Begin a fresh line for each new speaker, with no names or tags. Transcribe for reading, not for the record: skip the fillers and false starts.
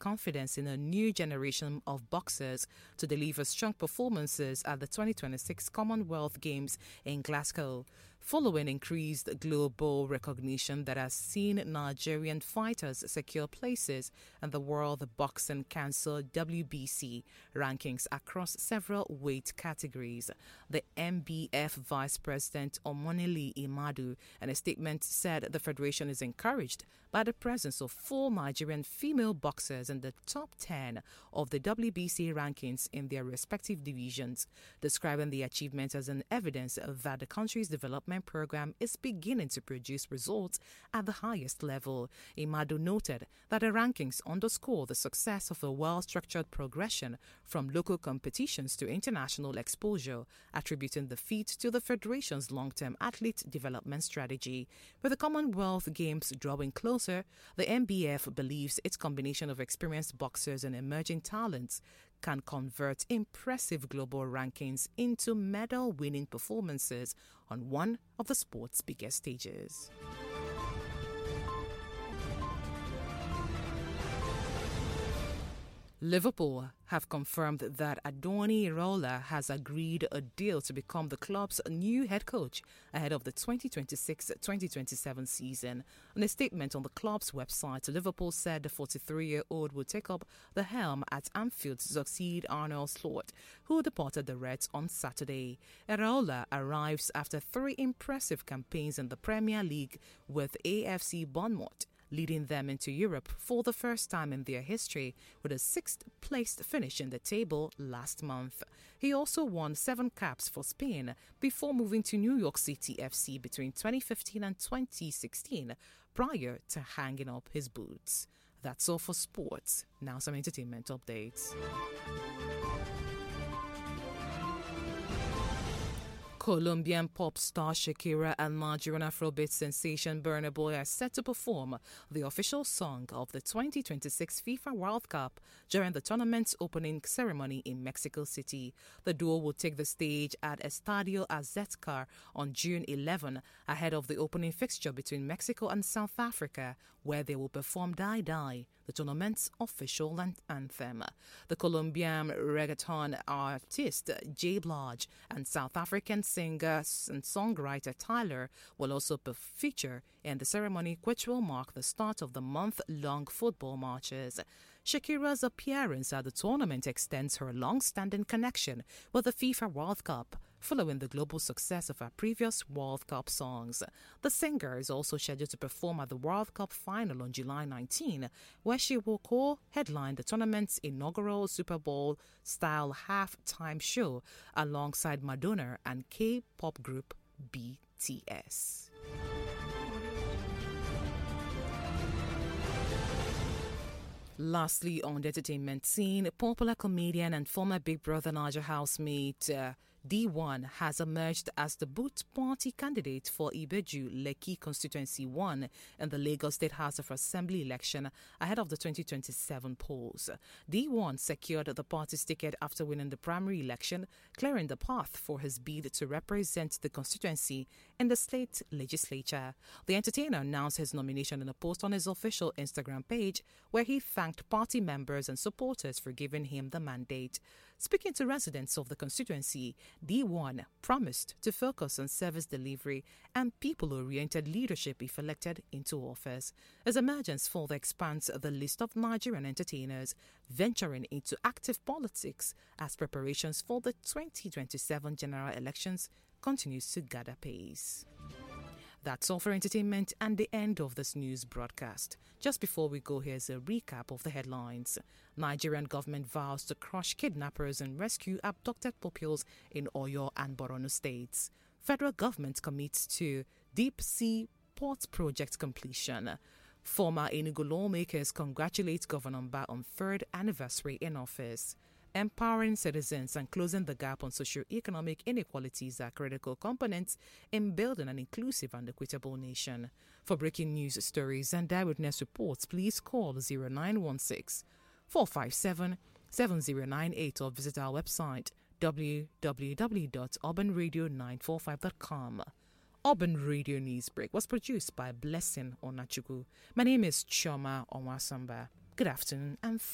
confidence in a new generation of boxers to deliver strong performances at the 2026 Commonwealth Games in Glasgow, following increased global recognition that has seen Nigerian fighters secure places in the World Boxing Council WBC rankings across several weight categories. The MBF Vice President Omonili Imadu, in a statement, said the federation is encouraged by the presence of 4 Nigerian female boxers in the top 10 of the WBC rankings in their respective divisions, describing the achievement as an evidence that the country's development program is beginning to produce results at the highest level. Imadu noted that the rankings underscore the success of a well-structured progression from local competitions to international exposure, attributing the feat to the federation's long-term athlete development strategy. With the Commonwealth Games drawing closer, the MBF believes its combination of experienced boxers and emerging talents can convert impressive global rankings into medal-winning performances on one of the sport's biggest stages. Liverpool have confirmed that Andoni Iraola has agreed a deal to become the club's new head coach ahead of the 2026-2027 season. In a statement on the club's website, Liverpool said the 43-year-old will take up the helm at Anfield to succeed Arne Slot, who departed the Reds on Saturday. Iraola arrives after 3 impressive campaigns in the Premier League with AFC Bournemouth, leading them into Europe for the first time in their history with a 6th-placed finish in the table last month. He also won 7 caps for Spain before moving to New York City FC between 2015 and 2016 prior to hanging up his boots. That's all for sports. Now some entertainment updates. Colombian pop star Shakira and Nigerian Afrobeat sensation Burna Boy are set to perform the official song of the 2026 FIFA World Cup during the tournament's opening ceremony in Mexico City. The duo will take the stage at Estadio Azteca on June 11 ahead of the opening fixture between Mexico and South Africa, where they will perform Die Die, the tournament's official anthem. The Colombian reggaeton artist J Blige and South African singer and songwriter Tyler will also feature in the ceremony, which will mark the start of the month-long football matches. Shakira's appearance at the tournament extends her long-standing connection with the FIFA World Cup, following the global success of her previous World Cup songs. The singer is also scheduled to perform at the World Cup final on July 19, where she will co-headline the tournament's inaugural Super Bowl-style half-time show alongside Madonna and K-pop group BTS. Lastly, on the entertainment scene, popular comedian and former Big Brother Naija housemate D1 has emerged as the Boot Party candidate for Ibeju Lekki Constituency 1 in the Lagos State House of Assembly election ahead of the 2027 polls. D1 secured the party's ticket after winning the primary election, clearing the path for his bid to represent the constituency in the state legislature. The entertainer announced his nomination in a post on his official Instagram page, where he thanked party members and supporters for giving him the mandate. Speaking to residents of the constituency, D1 promised to focus on service delivery and people-oriented leadership if elected into office. His emergence further expands the list of Nigerian entertainers venturing into active politics as preparations for the 2027 general elections continues to gather pace. That's all for entertainment and the end of this news broadcast. Just before we go, here's a recap of the headlines. Nigerian government vows to crush kidnappers and rescue abducted pupils in Oyo and Borno states. Federal government commits to deep sea port project completion. Former Enugu lawmakers congratulate Governor Mba on 3rd anniversary in office. Empowering citizens and closing the gap on socio-economic inequalities are critical components in building an inclusive and equitable nation. For breaking news stories and eyewitness reports, please call 0916 457 7098 or visit our website www.urbanradio945.com. Urban Radio Newsbreak was produced by Blessing Onachukwu. My name is Choma Onwasamba. Good afternoon and